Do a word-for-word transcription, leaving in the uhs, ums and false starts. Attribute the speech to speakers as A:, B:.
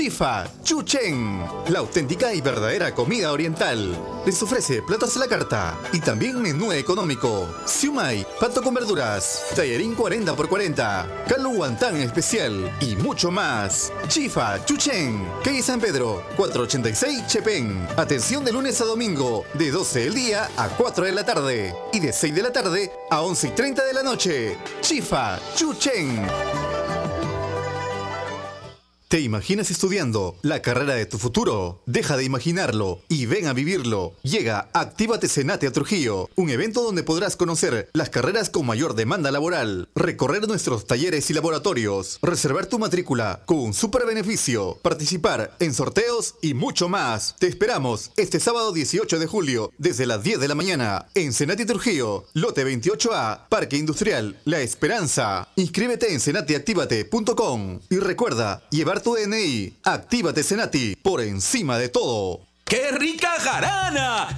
A: Chifa Chuchen, la auténtica y verdadera comida oriental. Les ofrece platos a la carta y también menú económico. Siumai, pato con verduras, tallarín cuarenta por cuarenta, caldo guantán especial y mucho más. Chifa Chuchen, calle San Pedro, cuatrocientos ochenta y seis Chepén. Atención de lunes a domingo, de doce del día a cuatro de la tarde y de seis de la tarde a once y treinta de la noche. Chifa Chuchen. ¿Te imaginas estudiando la carrera de tu futuro? Deja de imaginarlo y ven a vivirlo. Llega Actívate Senate a Trujillo, un evento donde podrás conocer las carreras con mayor demanda laboral, recorrer nuestros talleres y laboratorios, reservar tu matrícula con un super beneficio, participar en sorteos y mucho más. Te esperamos este sábado dieciocho de julio desde las diez de la mañana en Senate Trujillo, lote veintiocho A, Parque Industrial La Esperanza. Inscríbete en senateactivate punto com y recuerda llevar tu D N I. Actívate Senati, por encima de todo.
B: ¡Qué rica jarana!